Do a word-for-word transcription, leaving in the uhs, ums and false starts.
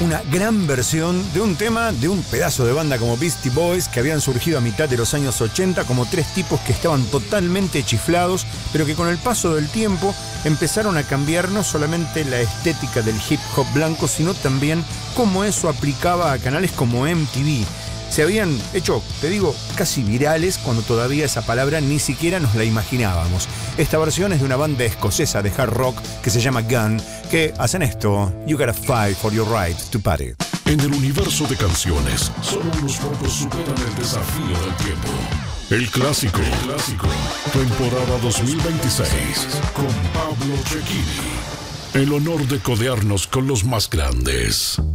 una gran versión de un tema de un pedazo de banda como Beastie Boys, que habían surgido a mitad de los años ochenta como tres tipos que estaban totalmente chiflados, pero que con el paso del tiempo empezaron a cambiar no solamente la estética del hip hop blanco, sino también cómo eso aplicaba a canales como M T V. Se habían hecho, te digo, casi virales cuando todavía esa palabra ni siquiera nos la imaginábamos. Esta versión es de una banda escocesa de hard rock que se llama Gun, que hacen esto: You gotta fight for your right to party. En el universo de canciones, solo unos pocos superan el desafío del tiempo. El clásico, el clásico, temporada dos mil veintiséis, con Pablo Cecchini. El honor de codearnos con los más grandes.